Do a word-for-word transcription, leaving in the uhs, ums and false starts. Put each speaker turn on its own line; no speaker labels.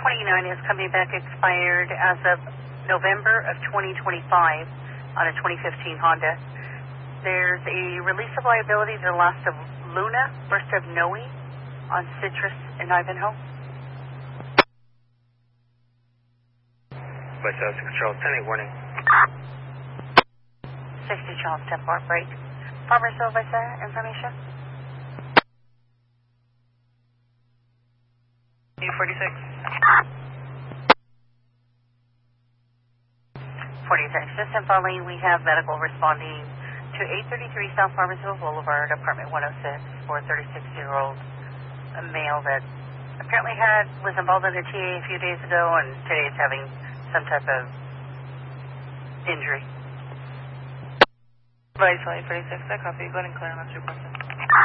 twenty-nine is coming back expired as of November of twenty twenty-five on a twenty fifteen Honda. There's a release of liability to the last of Luna, first of Noe on Citrus in Ivanhoe.
West uh, six Charles ten eight, warning.
sixty Charles ten four, break. Farmersville, Vice information.
U forty-six.
forty-six, just in following, we have medical responding to eight thirty-three South Farmersville Boulevard, apartment one oh six, for a thirty-six-year-old male that apparently had was involved in a T A a few days ago, and today is having some type of injury.
Vice forty-six, I copy. Go ahead and clear. I'm not sure.